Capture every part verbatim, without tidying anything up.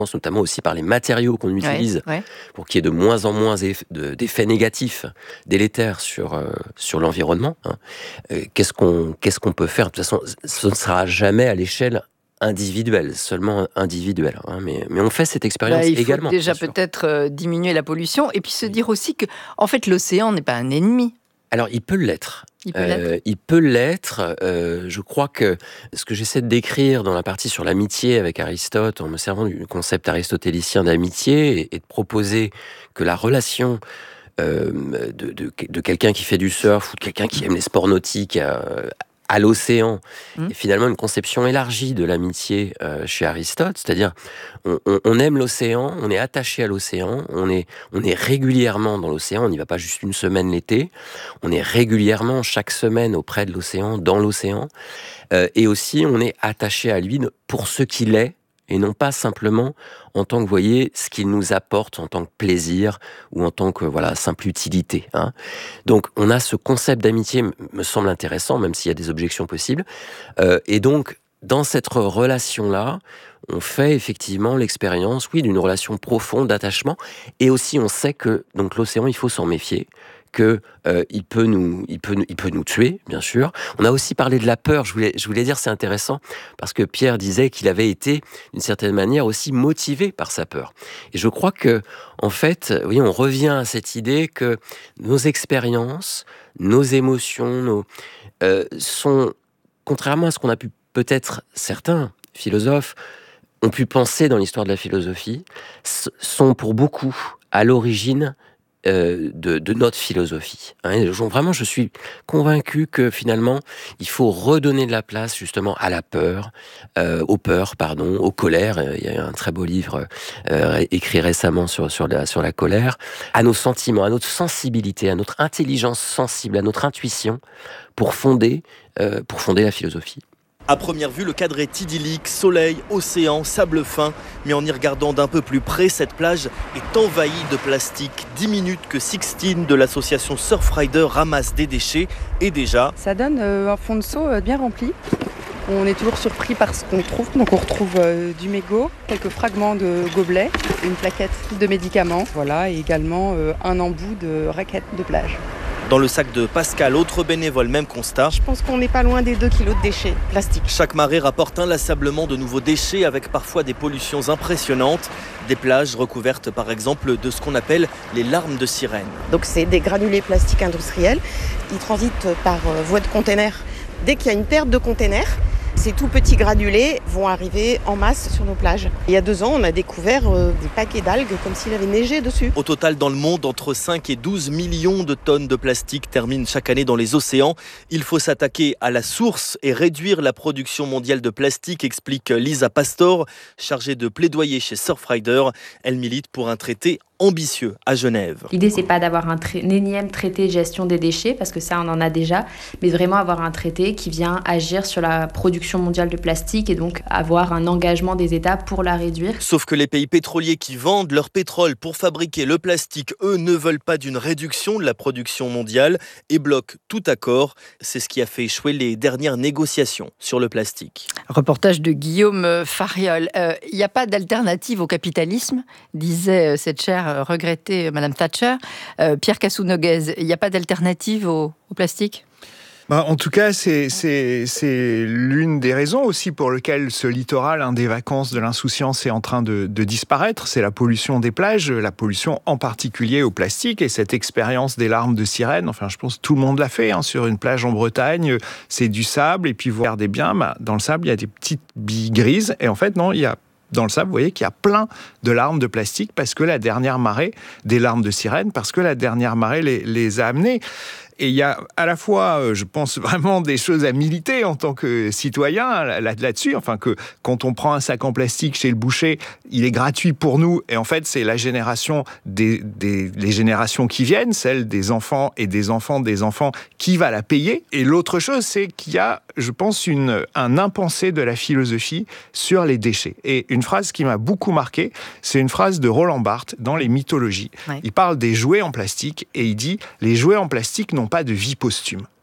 notamment aussi par les matériaux qu'on utilise ouais, ouais. pour qu'il y ait de moins en moins eff- de- d'effets négatifs, délétères sur, euh, sur l'environnement. Hein. Euh, qu'est-ce qu'on, qu'est-ce qu'on peut faire? De toute façon, ce ne sera jamais à l'échelle individuelle, seulement individuelle. Hein. Mais, mais on fait cette Bah, expérience il faut également, déjà bien sûr. peut-être euh, diminuer la pollution et puis se Oui. dire aussi que, en fait, l'océan n'est pas un ennemi. Alors, il peut l'être. Il peut l'être. Euh, il peut l'être. Euh, je crois que ce que j'essaie de décrire dans la partie sur l'amitié avec Aristote, en me servant du concept aristotélicien d'amitié, et, et de proposer que la relation euh, de, de, de quelqu'un qui fait du surf ou de quelqu'un qui aime les sports nautiques à, à l'océan Mmh. est finalement une conception élargie de l'amitié euh, chez Aristote. C'est-à-dire, on, on, on aime l'océan, on est attaché à l'océan, on est, on est régulièrement dans l'océan, on n'y va pas juste une semaine l'été, on est régulièrement chaque semaine auprès de l'océan, dans l'océan, euh, et aussi on est attaché à lui pour ce qu'il est, et non pas simplement en tant que, vous voyez, ce qu'il nous apporte en tant que plaisir ou en tant que, voilà, simple utilité. Hein. Donc, on a ce concept d'amitié, me semble intéressant, même s'il y a des objections possibles. Euh, et donc, dans cette relation-là, on fait effectivement l'expérience, oui, d'une relation profonde d'attachement. Et aussi, on sait que donc l'océan, il faut s'en méfier, que euh, il peut nous, il peut, nous- il peut nous tuer, bien sûr. On a aussi parlé de la peur. Je voulais, je voulais dire, c'est intéressant parce que Pierre disait qu'il avait été, d'une certaine manière, aussi motivé par sa peur. Et je crois que, en fait, oui, on revient à cette idée que nos expériences, nos émotions, nos, euh, sont, contrairement à ce qu'on a pu peut-être certains philosophes ont pu penser dans l'histoire de la philosophie, s- sont pour beaucoup à l'origine euh, de, de notre philosophie. Hein. Je- Vraiment, je suis convaincu que finalement, il faut redonner de la place justement à la peur, euh, aux peurs, pardon, aux colères. Euh, Il y a un très beau livre euh, écrit récemment sur, sur, la, sur la colère, à nos sentiments, à notre sensibilité, à notre intelligence sensible, à notre intuition, pour fonder, euh, pour fonder la philosophie. À première vue, le cadre est idyllique, soleil, océan, sable fin. Mais en y regardant d'un peu plus près, cette plage est envahie de plastique. dix minutes que Sixtine de l'association Surfrider ramasse des déchets. Et déjà, Ça donne euh, un fond de seau euh, bien rempli. On est toujours surpris par ce qu'on trouve. Donc on retrouve euh, du mégot, quelques fragments de gobelets, une plaquette de médicaments, voilà, et également euh, un embout de raquette de plage. dans le sac de Pascal, autre bénévole, même constat. Je pense qu'on n'est pas loin des deux kilos de déchets plastiques. Chaque marée rapporte inlassablement de nouveaux déchets avec parfois des pollutions impressionnantes. Des plages recouvertes par exemple de ce qu'on appelle les larmes de sirène. Donc c'est des granulés plastiques industriels. Ils transitent par voie de container. Dès qu'il y a une perte de container, ces tout petits granulés vont arriver en masse sur nos plages. Il y a deux ans, on a découvert euh, des paquets d'algues comme s'il avait neigé dessus. Au total, dans le monde, entre cinq et douze millions de tonnes de plastique terminent chaque année dans les océans. Il faut s'attaquer à la source et réduire la production mondiale de plastique, explique Lisa Pastor, chargée de plaidoyer chez Surfrider. Elle milite pour un traité ambitieux à Genève. L'idée, c'est pas d'avoir un, tra- un énième traité de gestion des déchets, parce que ça, on en a déjà, mais vraiment avoir un traité qui vient agir sur la production mondiale de plastique et donc avoir un engagement des États pour la réduire. Sauf que les pays pétroliers qui vendent leur pétrole pour fabriquer le plastique, eux, ne veulent pas d'une réduction de la production mondiale et bloquent tout accord. C'est ce qui a fait échouer les dernières négociations sur le plastique. Reportage de Guillaume Fariol. Il euh, n'y a pas d'alternative au capitalisme, disait euh, cette chère euh, regrettée euh, Madame Thatcher. Euh, Pierre Cassou-Noguez, il n'y a pas d'alternative au, au plastique ? Bah, en tout cas, c'est, c'est, c'est l'une des raisons aussi pour lesquelles ce littoral, un des vacances de l'insouciance, est en train de, de disparaître. C'est la pollution des plages, la pollution en particulier au plastique et cette expérience des larmes de sirène. Enfin, je pense que tout le monde l'a fait hein, sur une plage en Bretagne. C'est du sable et puis vous regardez bien, bah, dans le sable, il y a des petites billes grises et en fait, non, il y a dans le sable, vous voyez qu'il y a plein de larmes de plastique parce que la dernière marée, des larmes de sirène, parce que la dernière marée les, les a amenées. Et il y a à la fois, je pense, vraiment des choses à militer en tant que citoyen là, là-dessus. Enfin, que quand on prend un sac en plastique chez le boucher, il est gratuit pour nous. Et en fait, c'est la génération des, des les générations qui viennent, celle des enfants et des enfants des enfants, qui va la payer. Et l'autre chose, c'est qu'il y a, je pense, une, un impensé de la philosophie sur les déchets. Et une phrase qui m'a beaucoup marqué, c'est une phrase de Roland Barthes dans les mythologies. Ouais. Il parle des jouets en plastique et il dit « Les jouets en plastique n'ont pas de vie posthume ».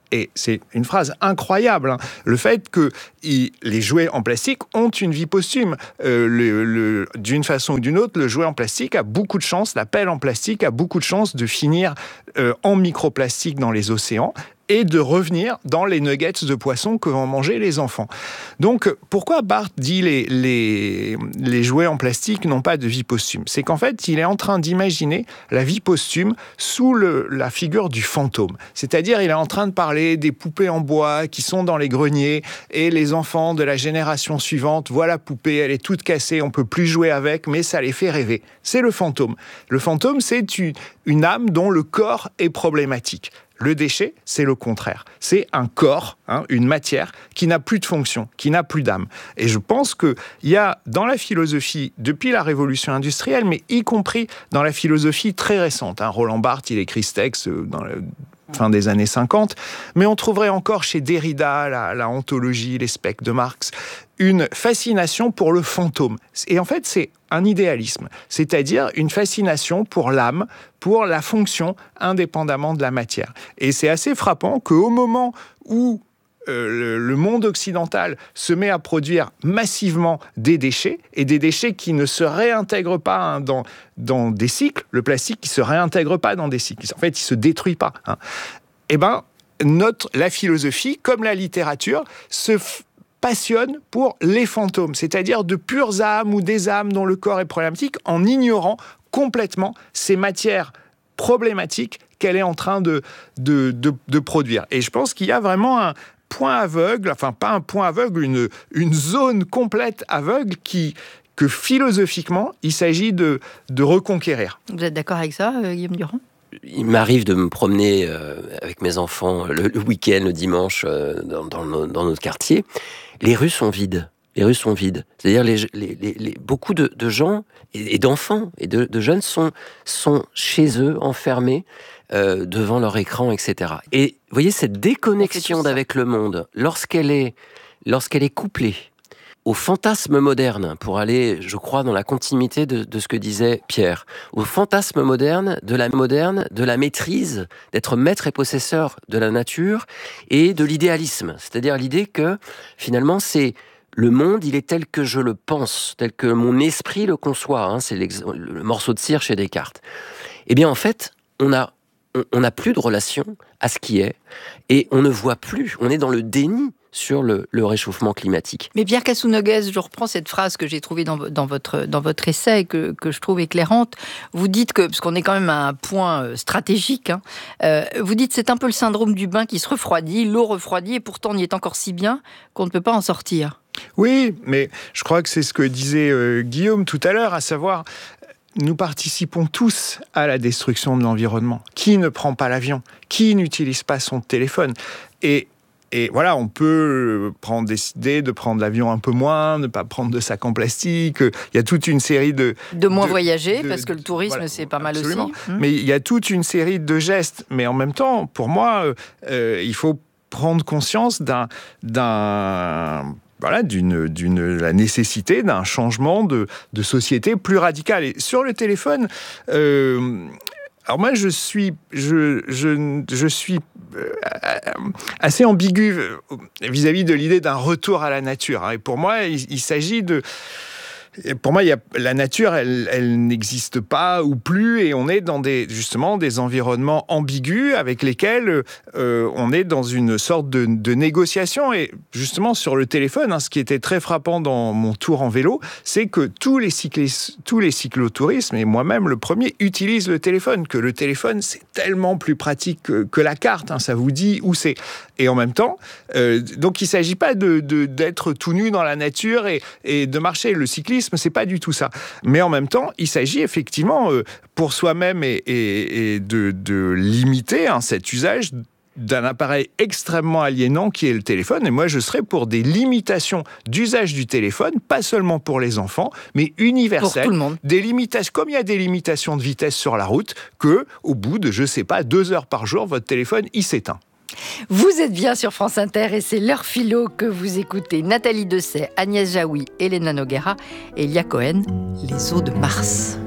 et c'est une phrase incroyable, hein, le fait que il, les jouets en plastique ont une vie posthume. Euh, le, le, d'une façon ou d'une autre, le jouet en plastique a beaucoup de chances, la pelle en plastique a beaucoup de chances de finir euh, en microplastique dans les océans et de revenir dans les nuggets de poisson que vont manger les enfants. Donc, pourquoi Barthes dit les, les, les jouets en plastique n'ont pas de vie posthume ? C'est qu'en fait, il est en train d'imaginer la vie posthume sous le, la figure du fantôme. C'est-à-dire, il est en train de parler des poupées en bois qui sont dans les greniers et les enfants de la génération suivante voient la poupée, elle est toute cassée, on peut plus jouer avec, mais ça les fait rêver. C'est le fantôme. Le fantôme, c'est une, une âme dont le corps est problématique. Le déchet, c'est le contraire. C'est un corps, hein, une matière qui n'a plus de fonction, qui n'a plus d'âme. Et je pense qu'il y a dans la philosophie, depuis la révolution industrielle, mais y compris dans la philosophie très récente, hein, Roland Barthes, il écrit ce texte dans la fin des années cinquante, mais on trouverait encore chez Derrida, la, la ontologie, les specs de Marx, une fascination pour le fantôme. Et en fait, c'est un idéalisme, c'est-à-dire une fascination pour l'âme, pour la fonction, indépendamment de la matière. Et c'est assez frappant qu'au moment où euh, le, le monde occidental se met à produire massivement des déchets, et des déchets qui ne se réintègrent pas hein, dans, dans des cycles, le plastique qui ne se réintègre pas dans des cycles, en fait, il ne se détruit pas. Hein. Eh bien, notre, la philosophie, comme la littérature, se f- passionne pour les fantômes, c'est-à-dire de pures âmes ou des âmes dont le corps est problématique, en ignorant complètement ces matières problématiques qu'elle est en train de, de, de, de produire. Et je pense qu'il y a vraiment un point aveugle, enfin pas un point aveugle, une, une zone complète aveugle qui, que philosophiquement, il s'agit de, de reconquérir. Vous êtes d'accord avec ça, euh, Guillaume Durand ? Il m'arrive de me promener euh, avec mes enfants le, le week-end, le dimanche, euh, dans, dans, nos, dans notre quartier. Les rues sont vides. Les rues sont vides. C'est-à-dire les, les, les, les beaucoup de, de gens et, et d'enfants et de, de jeunes sont, sont chez eux, enfermés euh, devant leur écran, et cetera. Et vous voyez cette déconnexion d'avec le monde, lorsqu'elle est, lorsqu'elle est couplée au fantasme moderne, pour aller, je crois, dans la continuité de, de ce que disait Pierre, au fantasme moderne, de la moderne, de la maîtrise, d'être maître et possesseur de la nature et de l'idéalisme. C'est-à-dire l'idée que, finalement, c'est le monde, il est tel que je le pense, tel que mon esprit le conçoit. Hein, c'est le morceau de cire chez Descartes. Eh bien, en fait, on a, on, on n'a plus de relation à ce qui est et on ne voit plus, on est dans le déni sur le, le réchauffement climatique. Mais Pierre Cassou-Noguez, je reprends cette phrase que j'ai trouvée dans, dans, votre, dans votre essai, que, que je trouve éclairante. Vous dites que, parce qu'on est quand même à un point stratégique, hein, euh, vous dites c'est un peu le syndrome du bain qui se refroidit, l'eau refroidit, et pourtant on y est encore si bien qu'on ne peut pas en sortir. Oui, mais je crois que c'est ce que disait euh, Guillaume tout à l'heure, à savoir, nous participons tous à la destruction de l'environnement. Qui ne prend pas l'avion ? Qui n'utilise pas son téléphone ? Et Et voilà, on peut prendre, décider de prendre l'avion un peu moins, ne pas prendre de sac en plastique. Il y a toute une série de... De moins de, voyager, de, parce que le tourisme, voilà, c'est pas mal absolument. aussi. Mais il y a toute une série de gestes. Mais en même temps, pour moi, euh, il faut prendre conscience d'un... d'un Voilà, d'une, d'une, la nécessité d'un changement de, de société plus radical. Et sur le téléphone, euh, alors moi, je suis, je, je, je suis assez ambigu vis-à-vis de l'idée d'un retour à la nature. Et pour moi, il, il s'agit de... Pour moi, il y a, la nature, elle, elle n'existe pas ou plus, et on est dans des, justement des environnements ambigus avec lesquels euh, on est dans une sorte de, de négociation. Et justement, sur le téléphone, hein, ce qui était très frappant dans mon tour en vélo, c'est que tous les cyclistes, tous les cyclotourismes, et moi-même le premier, utilisent le téléphone, que le téléphone, c'est tellement plus pratique que, que la carte, hein, ça vous dit où c'est. Et en même temps, euh, donc il ne s'agit pas de, de, d'être tout nu dans la nature et, et de marcher. Le cyclisme, c'est pas du tout ça. Mais en même temps, il s'agit effectivement, euh, pour soi-même, et, et, et de, de limiter hein, cet usage d'un appareil extrêmement aliénant qui est le téléphone. Et moi, je serais pour des limitations d'usage du téléphone, pas seulement pour les enfants, mais universelles. Pour tout le monde. Des limitations, comme il y a des limitations de vitesse sur la route, que, au bout de, je sais pas, deux heures par jour, votre téléphone, il s'éteint. Vous êtes bien sur France Inter et c'est l'heure philo que vous écoutez. Nathalie Dessay, Agnès Jaoui, Elena Noguera et Elia Cohen, Les eaux de Mars.